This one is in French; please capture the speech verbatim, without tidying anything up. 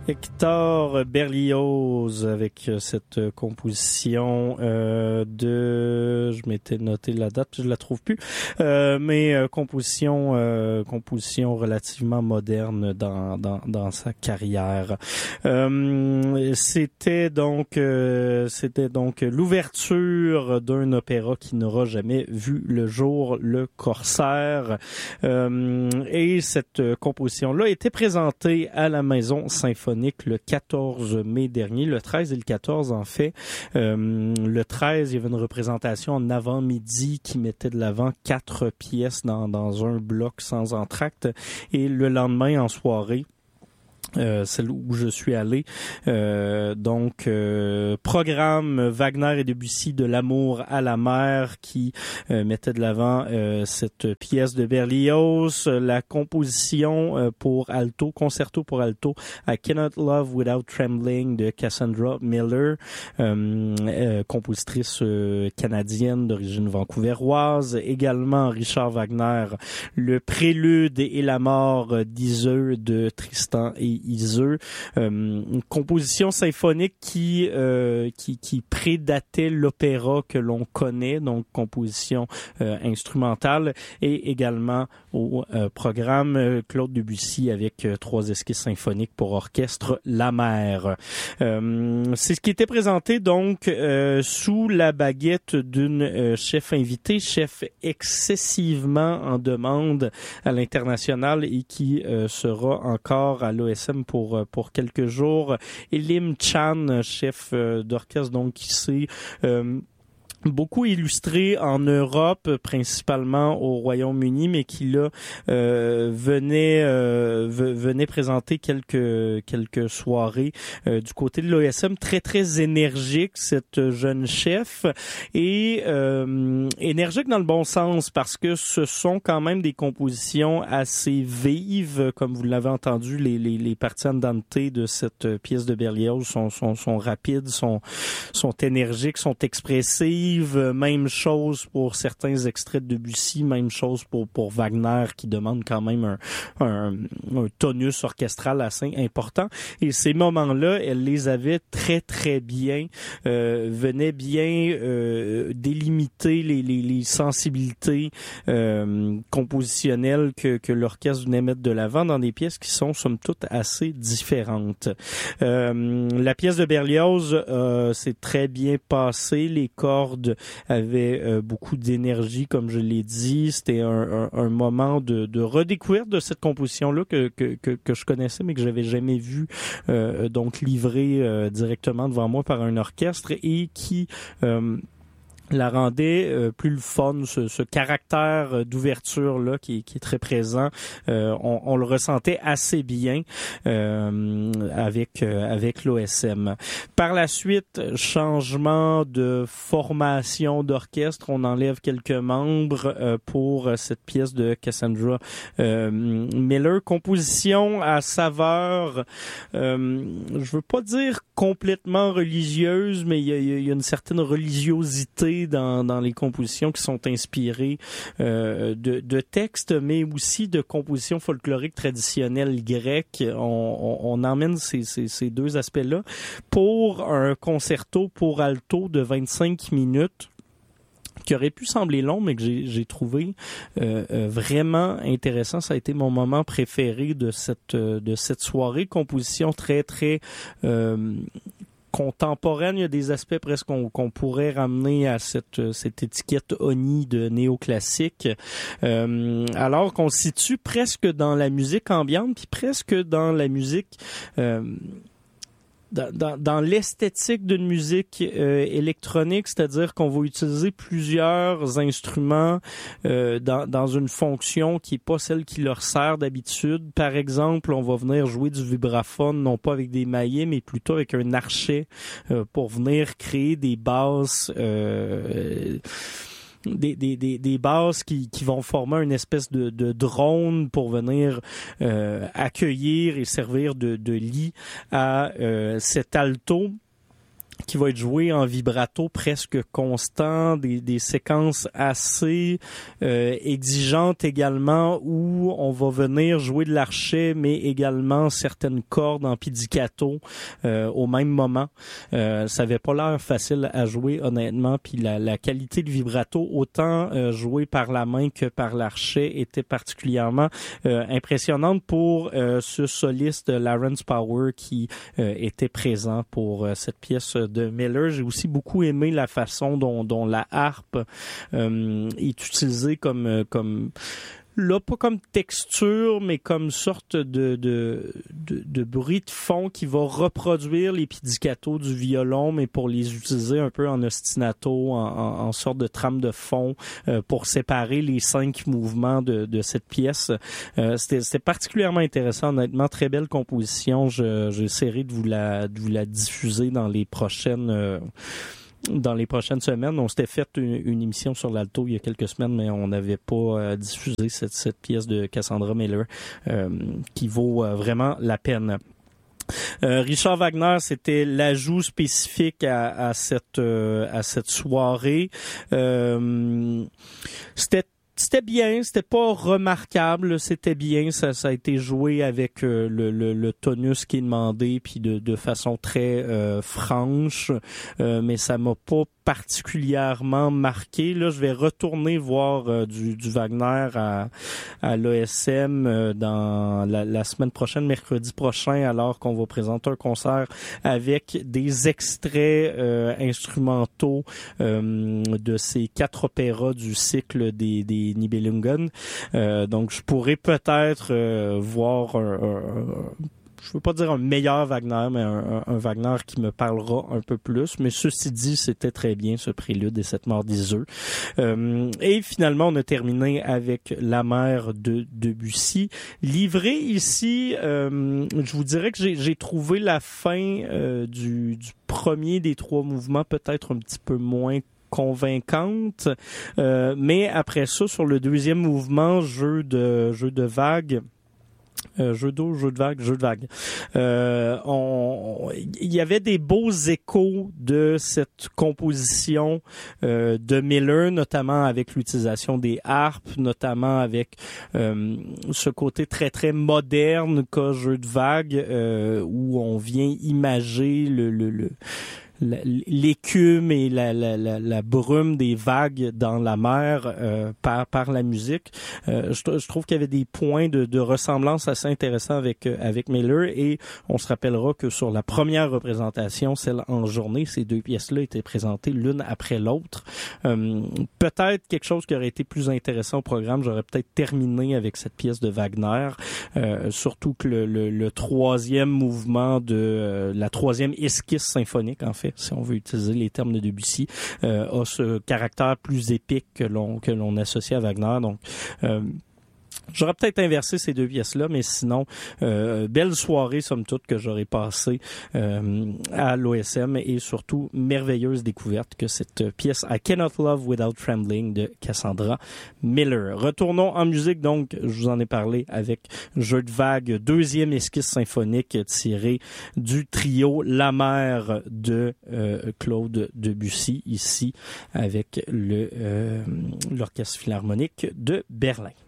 Hector Berlioz avec cette composition euh, de, je m'étais noté la date, je la trouve plus, euh, mais euh, composition, euh, composition relativement moderne dans dans dans sa carrière. Euh, c'était donc, euh, c'était donc l'ouverture d'un opéra qui n'aura jamais vu le jour, le Corsaire, euh, et cette composition-là a été présentée à la Maison Symphonique le quatorze mai dernier, le treize et le quatorze en fait. Euh, le treize, il y avait une représentation en avant-midi qui mettait de l'avant quatre pièces dans, dans un bloc sans entracte, et le lendemain en soirée, Euh, celle où je suis allé. Euh, donc, euh, programme Wagner et Debussy de l'amour à la mer qui euh, mettait de l'avant euh, cette pièce de Berlioz, la composition euh, pour alto, concerto pour alto, I Cannot Love Without Trembling de Cassandra Miller, euh, euh, compositrice euh, canadienne d'origine vancouveroise. Également Richard Wagner, le prélude et la mort d'Iseux de Tristan et Iseux, euh, une composition symphonique qui euh, qui qui prédatait l'opéra que l'on connaît, donc composition euh, instrumentale, et également au euh, programme euh, Claude Debussy avec euh, trois esquisses symphoniques pour orchestre, La Mer. Euh, c'est ce qui était présenté donc euh, sous la baguette d'une euh, chef invitée, chef excessivement en demande à l'international et qui euh, sera encore à l'O S M pour pour quelques jours. Elim Chan, chef euh, d'orchestre, donc qui s'est euh, beaucoup illustré en Europe, principalement au Royaume-Uni, mais qui là euh, venait euh, v- venait présenter quelques quelques soirées euh, du côté de l'O S M, très très énergique cette jeune chef, et euh, énergique dans le bon sens parce que ce sont quand même des compositions assez vives, comme vous l'avez entendu, les les les parties andante de cette pièce de Berlioz sont sont sont rapides, sont sont énergiques, sont expressives. Même chose pour certains extraits de Debussy, même chose pour pour Wagner qui demande quand même un, un, un tonus orchestral assez important. Et ces moments-là, elle les avait très très bien, euh, venait bien euh, délimiter les les, les sensibilités euh, compositionnelles que que l'orchestre venait mettre de l'avant dans des pièces qui sont somme toute assez différentes. Euh, la pièce de Berlioz euh, s'est très bien passée, les cordes avait euh, beaucoup d'énergie, comme je l'ai dit. C'était un, un, un moment de, de redécouverte de cette composition-là que, que, que, que je connaissais, mais que j'avais jamais vu euh, donc livrée euh, directement devant moi par un orchestre, et qui euh, la rendait euh, plus le fun, ce, ce caractère d'ouverture là qui, qui est très présent. Euh, on, on le ressentait assez bien euh, avec euh, avec l'O S M. Par la suite, changement de formation d'orchestre, on enlève quelques membres euh, pour cette pièce de Cassandra euh, Miller, composition à saveur, euh, je veux pas dire complètement religieuse, mais il y a, il y a une certaine religiosité dans, dans les compositions qui sont inspirées euh, de, de textes, mais aussi de compositions folkloriques traditionnelles grecques. On, on, on emmène ces, ces, ces deux aspects-là pour un concerto pour alto de vingt-cinq minutes, qui aurait pu sembler long, mais que j'ai, j'ai trouvé euh, euh, vraiment intéressant. Ça a été mon moment préféré de cette euh, de cette soirée. Composition très, très euh, contemporaine. Il y a des aspects presque qu'on, qu'on pourrait ramener à cette, cette étiquette Oni de néoclassique. Euh, alors qu'on se situe presque dans la musique ambiante, puis presque dans la musique... Euh, Dans, dans, dans l'esthétique d'une musique euh, électronique, c'est-à-dire qu'on va utiliser plusieurs instruments euh, dans, dans une fonction qui est pas celle qui leur sert d'habitude. Par exemple, on va venir jouer du vibraphone, non pas avec des maillets, mais plutôt avec un archet euh, pour venir créer des basses... Euh, Des, des, des, des basses qui, qui vont former une espèce de, de drone pour venir euh, accueillir et servir de, de lit à euh, cet alto qui va être joué en vibrato presque constant, des, des séquences assez euh, exigeantes également, où on va venir jouer de l'archet, mais également certaines cordes en pizzicato euh, au même moment. Euh, ça avait pas l'air facile à jouer, honnêtement, puis la, la qualité de vibrato, autant euh, joué par la main que par l'archet, était particulièrement euh, impressionnante pour euh, ce soliste Lawrence Power qui euh, était présent pour euh, cette pièce de Miller. J'ai aussi beaucoup aimé la façon dont, dont la harpe euh, est utilisée comme comme là, pas comme texture, mais comme sorte de, de, de, de bruit de fond qui va reproduire les pizzicatos du violon, mais pour les utiliser un peu en ostinato, en, en, en sorte de trame de fond, euh, pour séparer les cinq mouvements de, de cette pièce. Euh, c'était, c'était particulièrement intéressant, honnêtement. Très belle composition. Je, j'essaierai de vous la, de vous la diffuser dans les prochaines... Euh, Dans les prochaines semaines. On s'était fait une, une émission sur l'alto il y a quelques semaines, mais on n'avait pas euh, diffusé cette, cette pièce de Cassandra Miller euh, qui vaut euh, vraiment la peine. Euh, Richard Wagner, c'était l'ajout spécifique à, à cette euh, à cette soirée. Euh, c'était C'était bien, c'était pas remarquable, c'était bien, ça, ça a été joué avec euh, le, le, le tonus qui est demandé, puis de, de façon très euh, franche, euh, mais ça m'a pas particulièrement marqué. Là, je vais retourner voir euh, du, du Wagner à, à l'A S M euh, dans la, la semaine prochaine, mercredi prochain, alors qu'on va présenter un concert avec des extraits euh, instrumentaux euh, de ces quatre opéras du cycle des, des Nibelungen. Euh, donc, je pourrais peut-être euh, voir un, un, un je veux pas dire un meilleur Wagner, mais un, un Wagner qui me parlera un peu plus. Mais ceci dit, c'était très bien ce prélude et cette mort des œufs. Euh, et finalement, on a terminé avec La mer de Debussy. Livré ici, euh, je vous dirais que j'ai, j'ai trouvé la fin euh, du, du premier des trois mouvements peut-être un petit peu moins convaincante. Euh, mais après ça, sur le deuxième mouvement, jeu de jeu de vagues, Euh, jeu d'eau, jeu de vague, jeu de vague. Euh, on, il y avait des beaux échos de cette composition euh, de Miller, notamment avec l'utilisation des harpes, notamment avec euh, ce côté très très moderne qu'a jeu de vague, euh, où on vient imager le, le, le l'écume et la, la, la, la brume des vagues dans la mer euh, par, par la musique. Euh, je, je trouve qu'il y avait des points de, de ressemblance assez intéressants avec, avec Miller, et on se rappellera que sur la première représentation, celle en journée, ces deux pièces-là étaient présentées l'une après l'autre. Euh, peut-être quelque chose qui aurait été plus intéressant au programme, j'aurais peut-être terminé avec cette pièce de Wagner, euh, surtout que le, le, le troisième mouvement de euh, la troisième esquisse symphonique, en fait, si on veut utiliser les termes de Debussy, euh, a ce caractère plus épique que l'on que l'on associe à Wagner. Donc, euh, j'aurais peut-être inversé ces deux pièces-là, mais sinon, euh, belle soirée, somme toute, que j'aurais passée euh, à l'O S M, et surtout, merveilleuse découverte que cette pièce I Cannot Love Without Trembling de Cassandra Miller. Retournons en musique, donc, je vous en ai parlé avec Jeu de vague, deuxième esquisse symphonique tirée du trio La mer de euh, Claude Debussy, ici, avec le euh, l'Orchestre Philharmonique de Berlin.